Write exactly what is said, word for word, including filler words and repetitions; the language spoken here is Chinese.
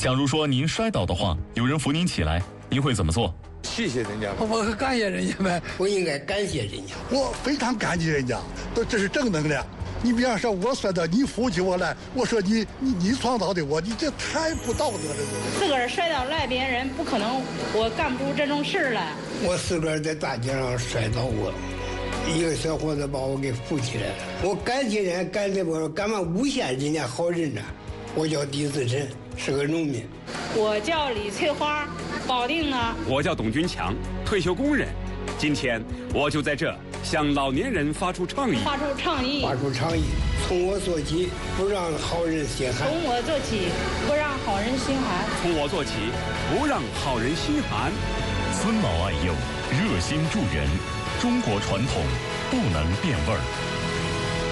假如说您摔倒的话，有人扶您起来，您会怎么做？ 谢谢人家， 我感谢人家呗， 我应该感谢人家， 我非常感激人家，这是正能量。你比方说，我摔倒，你扶起我来，我说你你你创造的我，你这太不道德了。 自个儿摔倒赖别人，不可能，我干不出这种事来。 我自个儿在大街上摔倒过，一个小伙子把我给扶起来了。我感谢人家，感谢我干嘛诬陷人家好人呢？我叫狄自珍，是个农民。 我叫李翠花，保定啊。 我叫董军强，退休工人。今天我就在这向老年人发出倡议， 发出倡议， 发出倡议。从我做起，不让好人心寒。 从我做起，不让好人心寒。 从我做起，不让好人心寒。 尊老爱幼，热心助人，中国传统不能变味儿。